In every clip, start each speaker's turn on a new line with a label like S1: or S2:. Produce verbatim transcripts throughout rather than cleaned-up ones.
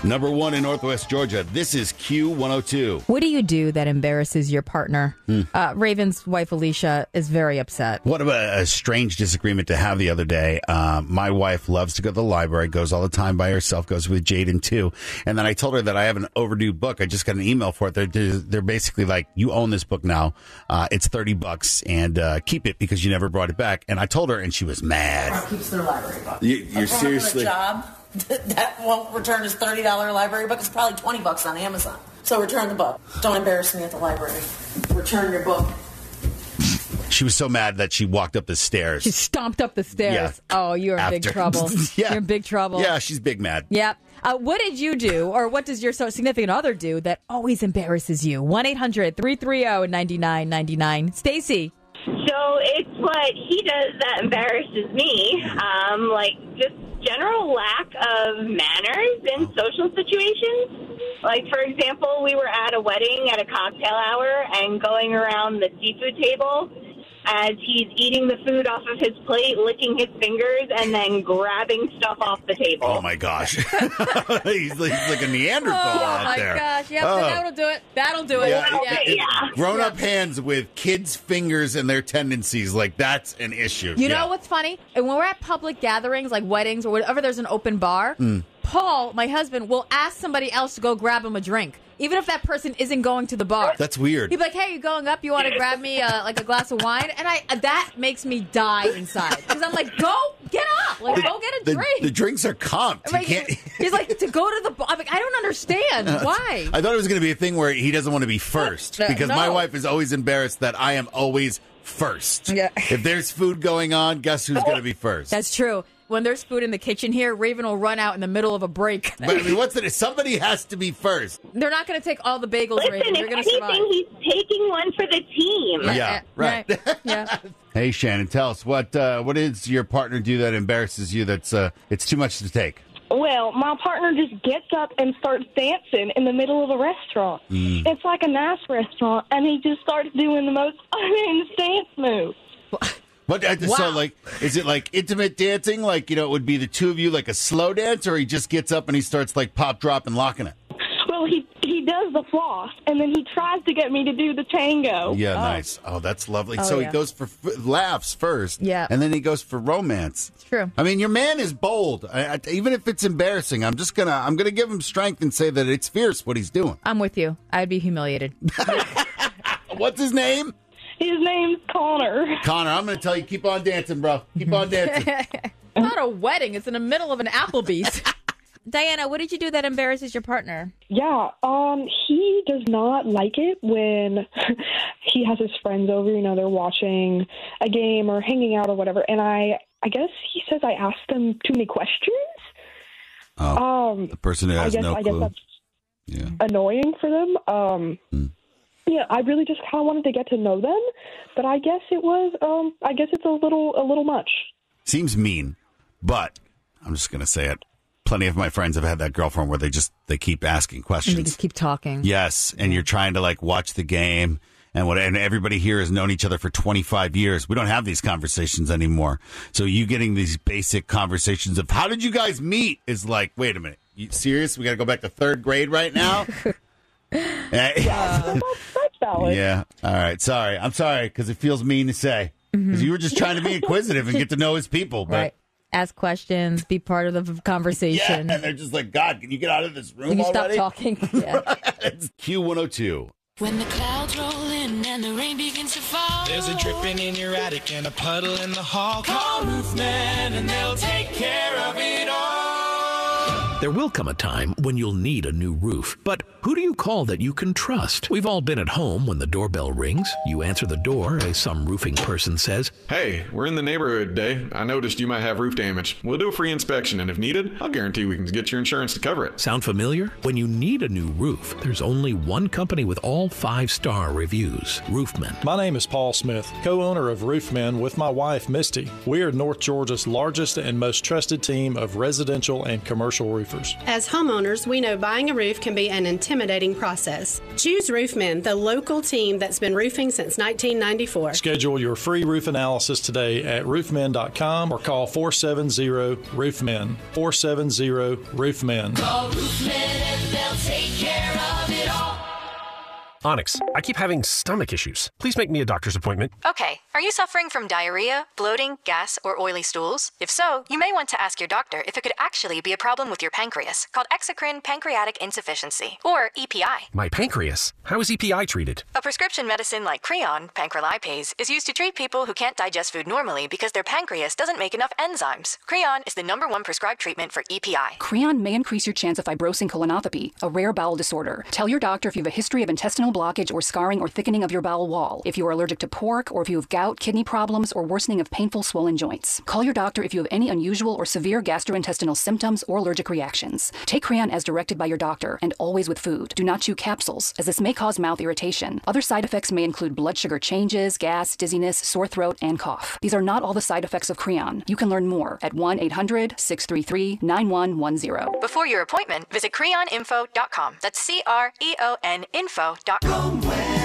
S1: Number one in Northwest Georgia. This is Q one oh two.
S2: What do you do that embarrasses your partner?
S1: Hmm.
S2: Uh, Raven's wife, Alicia, is very upset.
S1: What about a strange disagreement to have the other day? Uh, my wife loves to go to the library, goes all the time by herself, goes with Jaden too. And then I told her that I have an overdue book. I just got an email for it. They're, they're basically like, you own this book now. Uh, it's thirty bucks and uh, keep it because you never brought it back. And I told her and she was mad.
S3: Keeps their library book.
S1: You, you're seriously...
S3: A job that won't return his thirty dollars library book. It's probably twenty bucks on Amazon. So return the book. Don't embarrass me at the library. Return your book.
S1: She was so mad that she walked up the stairs.
S2: She stomped up the stairs.
S1: Yeah.
S2: Oh, you're in
S1: After.
S2: big trouble.
S1: Yeah.
S2: You're in big trouble.
S1: Yeah, she's big mad.
S2: Yep. Uh, what did you do, or what does your so- significant other do that always embarrasses you? one eight hundred three three zero nine nine nine nine. Stacy.
S4: So it's what he does that embarrasses me, um, like just general lack of manners in social situations. Like, for example, we were at a wedding at a cocktail hour and going around the seafood table as he's eating the food off of his plate, licking his fingers, and then grabbing stuff off the table.
S1: Oh, my gosh. he's, like, he's like a Neanderthal
S2: oh,
S1: out
S2: my
S1: there.
S2: gosh. Yep,
S1: Oh.
S2: that'll do it. That'll do it.
S1: Yeah,
S2: Yeah.
S1: it- it-
S4: Yeah.
S1: Grown-up hands with kids' fingers and their tendencies, like, that's an issue.
S2: You
S1: Yeah.
S2: know what's funny? And when we're at public gatherings, like weddings or whatever, there's an open bar,
S1: Mm.
S2: Paul, my husband, will ask somebody else to go grab him a drink, even if that person isn't going to the bar.
S1: That's weird.
S2: He'd be like, hey, you going up? You want to grab me uh, like a glass of wine? And I that makes me die inside. Because I'm like, go, get up. Like, go get a
S1: the,
S2: drink.
S1: the drinks are comped.
S2: I'm like,
S1: you can't...
S2: he's like, to go to the bar. I'm like, I don't understand. Why?
S1: I thought it was going to be a thing where he doesn't want to be first.
S2: No.
S1: Because my wife is always embarrassed that I am always first.
S2: Yeah.
S1: If there's food going on, guess who's going to be first?
S2: That's true. When there's food in the kitchen here, Raven will run out in the middle of a break.
S1: But I mean, what's it? Somebody has to be first.
S2: They're not going to take all the bagels,
S4: Listen,
S2: Raven. They're
S4: if
S2: going to survive.
S4: anything, he's taking one for the team.
S1: Yeah, right.
S2: Yeah.
S1: Hey, Shannon, tell us what uh, what is your partner do that embarrasses you? That's uh, it's too much to take.
S5: Well, my partner just gets up and starts dancing in the middle of a restaurant.
S1: Mm.
S5: It's like a nice restaurant, and he just starts doing the most unhinged dance moves.
S1: But uh,
S2: Wow.
S1: so, like, is it like intimate dancing? Like, you know, it would be the two of you, like a slow dance, or he just gets up and he starts like pop, drop, and locking it.
S5: Well, he he does the floss, and then he tries to get me to do the tango.
S1: Yeah, nice. Oh, that's lovely.
S2: Oh,
S1: so
S2: yeah.
S1: he goes for f- laughs first,
S2: Yeah.
S1: and then he goes for romance.
S2: It's true.
S1: I mean, your man is bold. I, I, even if it's embarrassing, I'm just gonna I'm gonna give him strength and say that it's fierce what he's doing.
S2: I'm with you. I'd be humiliated.
S1: What's his name?
S5: His name's Connor.
S1: Connor. I'm gonna tell you, keep on dancing, bro. Keep on dancing.
S2: It's not a wedding. It's in the middle of an Applebee's. Diana, what did you do that embarrasses your partner?
S5: Yeah, um, he does not like it when he has his friends over, you know, they're watching a game or hanging out or whatever, and I, I guess he says I ask them too many questions.
S1: Oh,
S5: Um,
S1: the person who
S5: I
S1: has
S5: guess,
S1: no
S5: I guess
S1: clue.
S5: that's
S1: Yeah.
S5: annoying for them. Um,
S1: Hmm.
S5: Yeah, I really just kind of wanted to get to know them, but I guess it was, um, I guess it's a little, a little much.
S1: Seems mean, but I'm just gonna say it. Plenty of my friends have had that girlfriend where they just they keep asking
S2: And
S1: questions.
S2: they just keep talking.
S1: Yes, and you're trying to like watch the game, and what? And everybody here has known each other for twenty-five years. We don't have these conversations anymore. So you getting these basic conversations of how did you guys meet is like, wait a minute, you serious? We got to go back to third grade right now.
S5: Yeah, that's, that's valid.
S1: Yeah. All right. Sorry. I'm sorry because it feels mean to say because you were just trying to be inquisitive and get to know his people, but.
S2: Right. Ask questions. Be part of the
S1: Yeah,
S2: conversation.
S1: and they're just like, God, can you get out of this room
S2: Can you
S1: already?
S2: stop talking? Yeah.
S1: It's Q one oh two.
S6: When the clouds roll in and the rain begins to fall,
S7: There's a dripping in your attic and a puddle in the hall. Call Roofman and they'll take care of it all.
S8: There will come a time when you'll need a new roof, but who do you call that you can trust? We've all been at home when the doorbell rings. You answer the door as some roofing person says,
S9: Hey, we're in the neighborhood today. I noticed you might have roof damage. We'll do a free inspection, and if needed, I'll guarantee we can get your insurance to cover it.
S8: sound familiar? When you need a new roof, there's only one company with all five-star reviews, Roofman.
S10: My name is Paul Smith, co-owner of Roofmen with my wife, Misty. We are North Georgia's largest and most trusted team of residential and commercial roofers.
S11: As homeowners, we know buying a roof can be an intimidating process. Choose Roofmen, the local team that's been roofing since nineteen ninety-four.
S10: Schedule your free roof analysis today at roofmen dot com or call four seven zero roofmen. four seven zero roofmen.
S7: Call Roofman
S12: Onyx, I keep having stomach issues. Please make me a doctor's appointment.
S13: Okay, are you suffering from diarrhea, bloating, gas, or oily stools? If so, you may want to ask your doctor if it could actually be a problem with your pancreas, called exocrine pancreatic insufficiency, or E P I.
S12: My pancreas? How is E P I treated?
S13: A prescription medicine like Creon, pancrelipase, is used to treat people who can't digest food normally because their pancreas doesn't make enough enzymes. Creon is the number one prescribed treatment for E P I.
S14: Creon may increase your chance of fibrosing colonopathy, a rare bowel disorder. Tell your doctor if you have a history of intestinal blockage or scarring or thickening of your bowel wall, if you are allergic to pork, or if you have gout, kidney problems, or worsening of painful swollen joints. Call your doctor if you have any unusual or severe gastrointestinal symptoms or allergic reactions. Take Creon as directed by your doctor and always with food. Do not chew capsules, as this may cause mouth irritation. Other side effects may include blood sugar changes, gas, dizziness, sore throat, and cough. These are not all the side effects of Creon. You can learn more at one eight hundred, six three three, nine one one zero.
S13: Before your appointment, visit creon info dot com. That's C R E O N info dot com.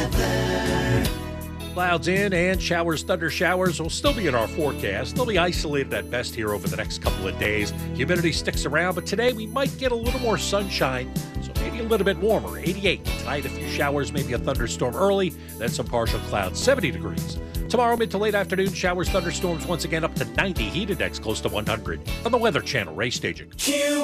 S15: Clouds in and showers, thunder showers will still be in our forecast. They'll be isolated at best here over the next couple of days. Humidity sticks around, but today we might get a little more sunshine, so maybe a little bit warmer. eighty-eight. Tonight, a few showers, maybe a thunderstorm early, then some partial clouds, seventy degrees. Tomorrow, mid to late afternoon, showers, thunderstorms once again up to ninety. Heat index close to one hundred. On the Weather Channel, Ray Staging.